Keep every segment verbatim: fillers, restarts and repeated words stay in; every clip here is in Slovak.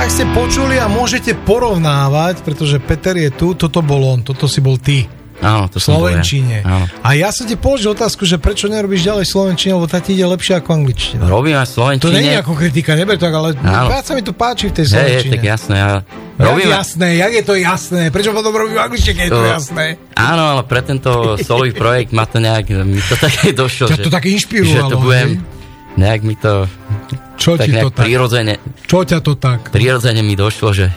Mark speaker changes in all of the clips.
Speaker 1: Tak ste počuli a môžete porovnávať, pretože Peter je tu, toto bol on, toto si bol ty.
Speaker 2: Áno, to som bol ja.
Speaker 1: Slovenčine.
Speaker 2: Áno.
Speaker 1: A ja som ti položil otázku, že prečo nerobíš ďalej slovenčine, lebo tá ti ide lepšie ako angličtina.
Speaker 2: Robím aj slovenčine.
Speaker 1: To nie je ako kritika, neber to, ale viac sa mi tu páči v tej slovenčine.
Speaker 2: Je, je, tak jasné. Ja
Speaker 1: robím... Jak jasné, jak je to jasné? Prečo potom robím v angličtine, keď je to jasné?
Speaker 2: Áno, ale pre tento solový projekt ma to nejak, mi to také došlo,
Speaker 1: ťa to
Speaker 2: že,
Speaker 1: také inšpirovalo,
Speaker 2: že to budem, nejak mi to
Speaker 1: Čo
Speaker 2: tak
Speaker 1: ti to tak?
Speaker 2: prirodzene,
Speaker 1: Čo ťa to tak?
Speaker 2: Prirodzene mi došlo, že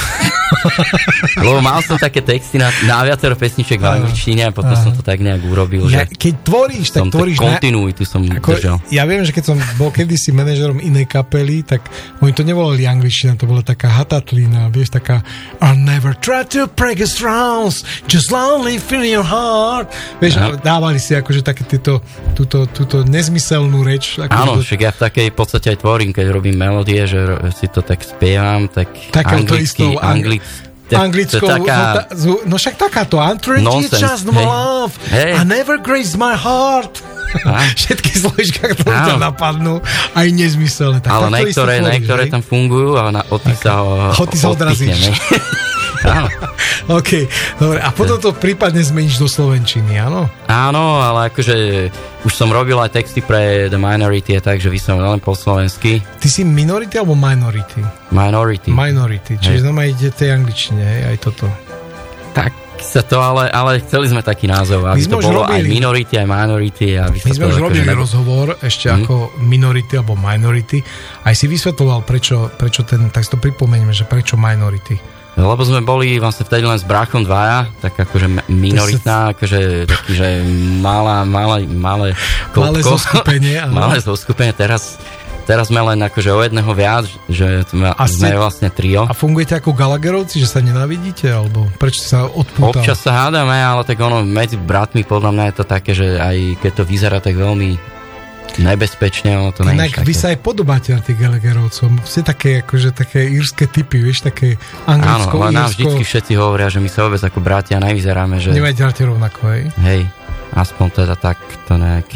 Speaker 2: lebo mal som také texty na, na viacero pesniček v angličtine a potom Aha. som to tak nejak urobil,
Speaker 1: ja,
Speaker 2: že
Speaker 1: keď tvoríš, tak tvoríš
Speaker 2: kontinuitu som
Speaker 1: ako,
Speaker 2: držal.
Speaker 1: Ja viem, že keď som bol kedysi manažerom inej kapely, tak oni to nevolali angličtina, to bola taká hatatlina, vieš, taká I never try to break his rounds, just lonely feel in your heart. Vieš, Aha. dávali si akože také tieto, túto, túto nezmyselnú reč. Ako
Speaker 2: Áno,
Speaker 1: to...
Speaker 2: však ja v takej podstate aj tvorím, keď robím melódie, že si to tak spievam, tak
Speaker 1: taká
Speaker 2: anglicky, anglicky
Speaker 1: anglickou,
Speaker 2: taká...
Speaker 1: no, no však takáto I'm twenty just my love
Speaker 2: hey.
Speaker 1: I never grazed my heart všetky slovíčka, ktoré ťa napadnú aj nezmyselné. Tak
Speaker 2: ale niektoré, niektoré tam fungujú a na, o tých sa
Speaker 1: o tých sa odrazíš.
Speaker 2: Áno.
Speaker 1: OK, dobre, a potom to prípadne zmeníš do slovenčiny, áno?
Speaker 2: Áno, ale akože už som robil aj texty pre The Minority, takže vyslovím len po slovensky.
Speaker 1: Ty si minority alebo minority?
Speaker 2: Minority.
Speaker 1: Minority, čiže znamená ide tej angličtine, hej, aj toto.
Speaker 2: Tak sa to, ale, ale chceli sme taký názov, aby to bolo robili, aj minority, aj minority. Aby
Speaker 1: my sme už robili ne... rozhovor ešte hmm. ako minority alebo minority. Aj si vysvetloval, prečo, prečo ten, tak si to pripomeňme, že prečo minority.
Speaker 2: Lebo sme boli vlastne vtedy len s bráchom dvaja, tak akože minoritná, akože taký, že malá, malé, malé koľko.
Speaker 1: Malé zoskupenie.
Speaker 2: Malé zoskupenie, teraz, teraz sme len akože o jedného viac, že sme, sme vlastne trio.
Speaker 1: A fungujete ako Gallagherovci, že sa nenávidíte, alebo prečo sa odpútal?
Speaker 2: Občas sa hádame, ale tak ono medzi bratmi podľa mňa je to také, že aj keď to vyzerá tak veľmi nebezpečne, ono to nie je také.
Speaker 1: Vy sa aj podobáte na tých Gallagherovcom. Ste také, akože také írske typy, vieš, také anglicko,
Speaker 2: áno, ale nám
Speaker 1: írsko...
Speaker 2: vždycky všetci hovoria, že my sa vôbec ako bratia nevyzeráme, že...
Speaker 1: Nevyzeráte rovnako, hej?
Speaker 2: Hej, aspoň teda tak to nejaké...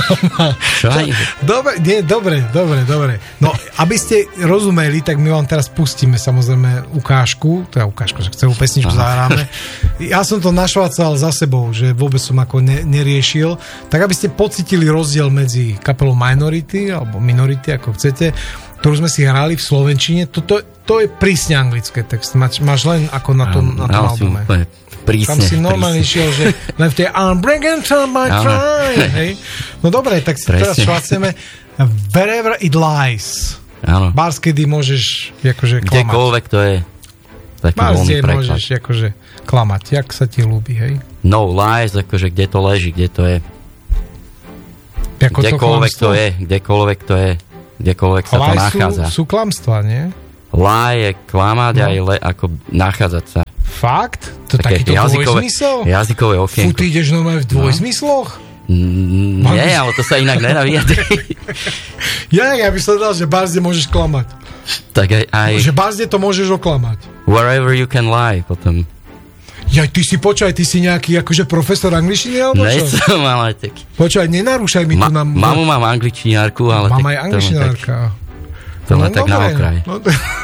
Speaker 2: Čo?
Speaker 1: Dobre, nie, dobre, dobre, dobre. No, aby ste rozumeli, tak my vám teraz pustíme samozrejme ukážku, teda ukážku, že celú pesničku zahráme. Ja som to našvácal za sebou, že vôbec som ako ne, neriešil, tak aby ste pocítili rozdiel medzi kapelou Minority, alebo Minority, ako chcete, ktorú sme si hrali v slovenčine. Toto, to je prísne anglické text. Máš, máš len ako na tom, na tom albume.
Speaker 2: Prísne,
Speaker 1: tam si normálne šiel, že len v tej I'm bringing to my cry. Hej. No dobre, tak si teraz šváceme Wherever it lies.
Speaker 2: Áno.
Speaker 1: Bars, kedy môžeš akože klamať.
Speaker 2: Kdekoľvek to je taký
Speaker 1: Bars,
Speaker 2: voľný preklad.
Speaker 1: môžeš akože klamať, jak sa ti ľúbi, hej?
Speaker 2: No lies, akože kde to leží, kde to je.
Speaker 1: Ako
Speaker 2: kdekoľvek
Speaker 1: to,
Speaker 2: to je, kdekoľvek to je, kdekoľvek sa to nachádza.
Speaker 1: Sú, sú klamstvá, nie?
Speaker 2: Lie je klamať no. aj le, ako nachádzať sa.
Speaker 1: Fakt? To také takýto
Speaker 2: jazykové,
Speaker 1: dvojzmysel?
Speaker 2: Jazykové okienko.
Speaker 1: Fú, ty ideš normálne v dvojzmysloch?
Speaker 2: No. Nie, ale to sa inak nenavíjadri.
Speaker 1: ja, ja by som dal, že barzde môžeš klamať.
Speaker 2: Tak aj... aj
Speaker 1: že barzde to môžeš oklamať.
Speaker 2: Wherever you can lie, potom...
Speaker 1: Ja, ty si počkaj, ty si nejaký akože profesor angličtiny, alebo čo?
Speaker 2: Nie som, ale tak...
Speaker 1: Počkaj, nenarúšaj mi
Speaker 2: Ma,
Speaker 1: tu nám...
Speaker 2: Mamu mám angličtinárku, ale...
Speaker 1: Mám aj angličtinárka.
Speaker 2: To len tak, tak na okraj.
Speaker 1: No,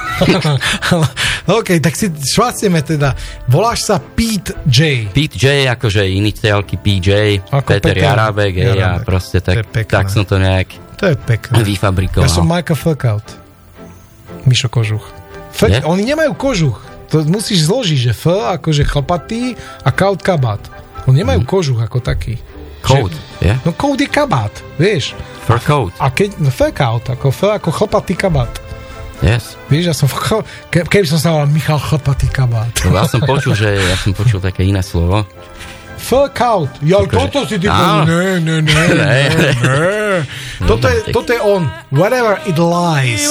Speaker 1: OK, tak si švácieme teda. Voláš sa Pete J.
Speaker 2: Pete J, akože iniciálky P J, ako Peter Jarabek, a proste tak, tak som to nejak
Speaker 1: to je pekné.
Speaker 2: Vyfabrikoval.
Speaker 1: Ja som Michael Fuckout. Mišo Kožuch. F- oni nemajú kožuch. To musíš zložiť, že F akože chlpatý a Kaut kabát. Oni nemajú mm. kožuch ako taký.
Speaker 2: Coat,
Speaker 1: je? Yeah? No coat je kabát, vieš.
Speaker 2: Fur coat.
Speaker 1: A keď, no Fuckout, ako F ako chlpatý kabát.
Speaker 2: Yes.
Speaker 1: Vieš, ja som, ke, keby som sa volal Michal Chlpatý kabát.
Speaker 2: No, ja som počul, že ja som počul také iné slovo.
Speaker 1: Fuckout. Ja, toto si ty povedal. Ne, ne, ne, ne, ne. Toto je, toto je on. Wherever it lies.